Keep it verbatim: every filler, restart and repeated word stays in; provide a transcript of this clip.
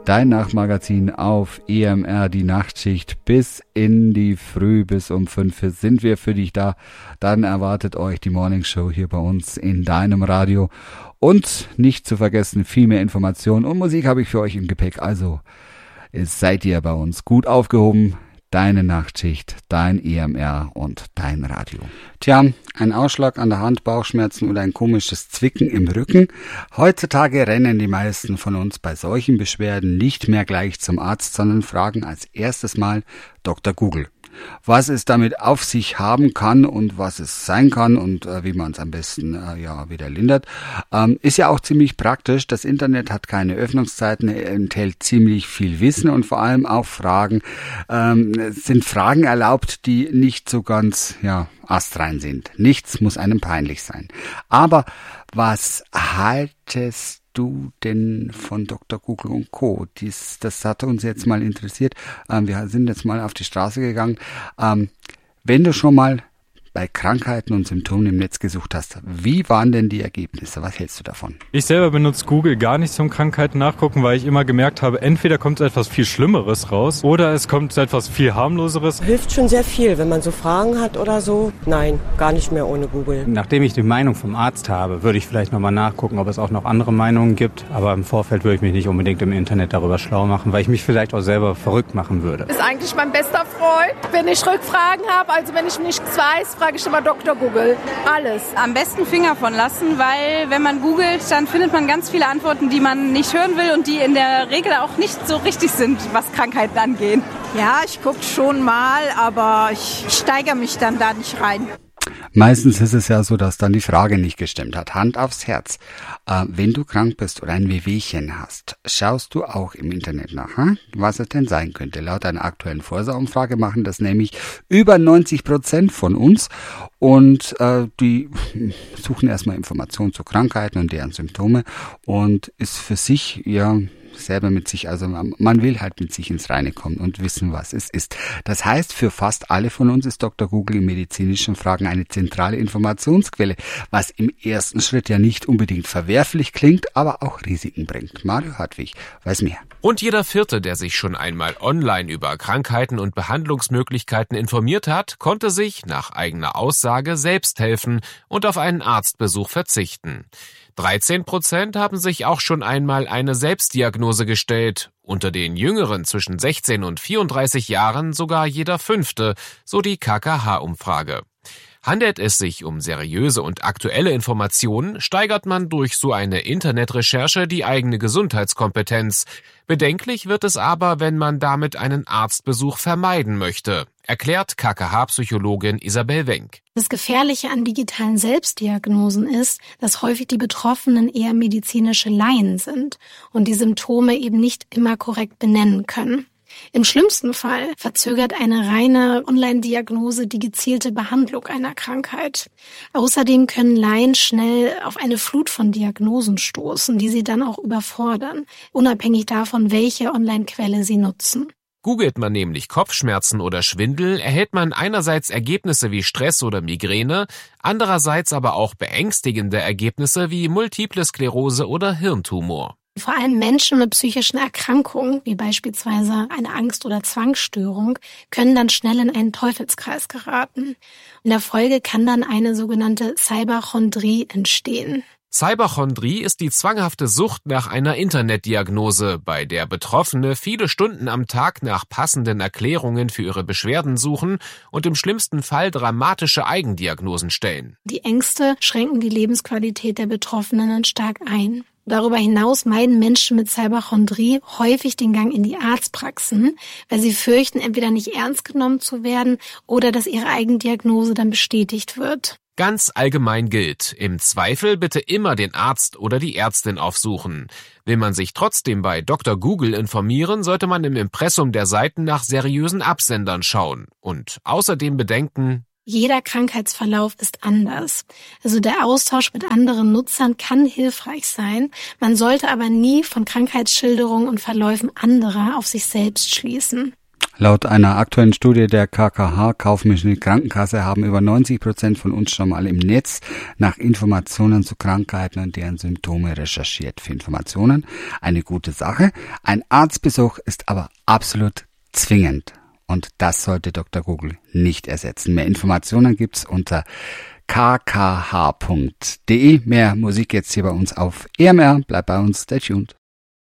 Dein Nachtmagazin auf E M R, die Nachtschicht bis in die Früh, bis um fünf sind wir für dich da. Dann erwartet euch die Morning Show hier bei uns in deinem Radio. Und nicht zu vergessen, viel mehr Informationen und Musik habe ich für euch im Gepäck. Also seid ihr bei uns gut aufgehoben. Deine Nachtschicht, dein E M R und dein Radio. Tja, ein Ausschlag an der Hand, Bauchschmerzen oder ein komisches Zwicken im Rücken. Heutzutage rennen die meisten von uns bei solchen Beschwerden nicht mehr gleich zum Arzt, sondern fragen als erstes Mal Doktor Google. Was es damit auf sich haben kann und was es sein kann und äh, wie man es am besten äh, ja wieder lindert, ähm, ist ja auch ziemlich praktisch. Das Internet hat keine Öffnungszeiten, enthält ziemlich viel Wissen und vor allem auch Fragen. Ähm, es sind Fragen erlaubt, die nicht so ganz ja astrein sind. Nichts muss einem peinlich sein. Aber was haltest du denn von Doktor Google und Co.? Dies, das hat uns jetzt mal interessiert. Ähm, wir sind jetzt mal auf die Straße gegangen. Ähm, wenn du schon mal bei Krankheiten und Symptomen im Netz gesucht hast, wie waren denn die Ergebnisse? Was hältst du davon? Ich selber benutze Google gar nicht zum Krankheiten nachgucken, weil ich immer gemerkt habe, entweder kommt etwas viel Schlimmeres raus oder es kommt etwas viel harmloseres. Hilft schon sehr viel, wenn man so Fragen hat oder so. Nein, gar nicht mehr ohne Google. Nachdem ich die Meinung vom Arzt habe, würde ich vielleicht nochmal nachgucken, ob es auch noch andere Meinungen gibt. Aber im Vorfeld würde ich mich nicht unbedingt im Internet darüber schlau machen, weil ich mich vielleicht auch selber verrückt machen würde. Ist eigentlich mein bester Freund. Wenn ich Rückfragen habe, also wenn ich nichts weiß, frage ich immer Doktor Google. Alles. Am besten Finger von lassen, weil wenn man googelt, dann findet man ganz viele Antworten, die man nicht hören will und die in der Regel auch nicht so richtig sind, was Krankheiten angeht. Ja, ich gucke schon mal, aber ich steigere mich dann da nicht rein. Meistens ist es ja so, dass dann die Frage nicht gestimmt hat. Hand aufs Herz. Äh, wenn du krank bist oder ein Wehwehchen hast, schaust du auch im Internet nach, hm? was es denn sein könnte. Laut einer aktuellen Forsa-Umfrage machen das nämlich über neunzig Prozent von uns. Und äh, die suchen erstmal Informationen zu Krankheiten und deren Symptome und ist für sich ja selber mit sich, also man will halt mit sich ins Reine kommen und wissen, was es ist. Das heißt, für fast alle von uns ist Doktor Google in medizinischen Fragen eine zentrale Informationsquelle, was im ersten Schritt ja nicht unbedingt verwerflich klingt, aber auch Risiken bringt. Mario Hartwig weiß mehr. Und jeder Vierte, der sich schon einmal online über Krankheiten und Behandlungsmöglichkeiten informiert hat, konnte sich nach eigener Aussage selbst helfen und auf einen Arztbesuch verzichten. dreizehn Prozent haben sich auch schon einmal eine Selbstdiagnose gestellt. Unter den Jüngeren zwischen sechzehn und vierunddreißig Jahren sogar jeder Fünfte, so die K K H-Umfrage. Handelt es sich um seriöse und aktuelle Informationen, steigert man durch so eine Internetrecherche die eigene Gesundheitskompetenz. Bedenklich wird es aber, wenn man damit einen Arztbesuch vermeiden möchte, erklärt K K H-Psychologin Isabel Wenk. Das Gefährliche an digitalen Selbstdiagnosen ist, dass häufig die Betroffenen eher medizinische Laien sind und die Symptome eben nicht immer korrekt benennen können. Im schlimmsten Fall verzögert eine reine Online-Diagnose die gezielte Behandlung einer Krankheit. Außerdem können Laien schnell auf eine Flut von Diagnosen stoßen, die sie dann auch überfordern, unabhängig davon, welche Online-Quelle sie nutzen. Googelt man nämlich Kopfschmerzen oder Schwindel, erhält man einerseits Ergebnisse wie Stress oder Migräne, andererseits aber auch beängstigende Ergebnisse wie Multiple Sklerose oder Hirntumor. Vor allem Menschen mit psychischen Erkrankungen, wie beispielsweise eine Angst- oder Zwangsstörung, können dann schnell in einen Teufelskreis geraten. In der Folge kann dann eine sogenannte Cyberchondrie entstehen. Cyberchondrie ist die zwanghafte Sucht nach einer Internetdiagnose, bei der Betroffene viele Stunden am Tag nach passenden Erklärungen für ihre Beschwerden suchen und im schlimmsten Fall dramatische Eigendiagnosen stellen. Die Ängste schränken die Lebensqualität der Betroffenen stark ein. Darüber hinaus meiden Menschen mit Cyberchondrie häufig den Gang in die Arztpraxen, weil sie fürchten, entweder nicht ernst genommen zu werden oder dass ihre Eigendiagnose dann bestätigt wird. Ganz allgemein gilt, im Zweifel bitte immer den Arzt oder die Ärztin aufsuchen. Will man sich trotzdem bei Doktor Google informieren, sollte man im Impressum der Seiten nach seriösen Absendern schauen und außerdem bedenken: Jeder Krankheitsverlauf ist anders. Also der Austausch mit anderen Nutzern kann hilfreich sein. Man sollte aber nie von Krankheitsschilderungen und Verläufen anderer auf sich selbst schließen. Laut einer aktuellen Studie der K K H, Kaufmännische Krankenkasse, haben über neunzig Prozent von uns schon mal im Netz nach Informationen zu Krankheiten und deren Symptome recherchiert. Für Informationen eine gute Sache. Ein Arztbesuch ist aber absolut zwingend. Und das sollte Doktor Google nicht ersetzen. Mehr Informationen gibt's unter k k h punkt d e. Mehr Musik jetzt hier bei uns auf E M R. Bleibt bei uns, stay tuned.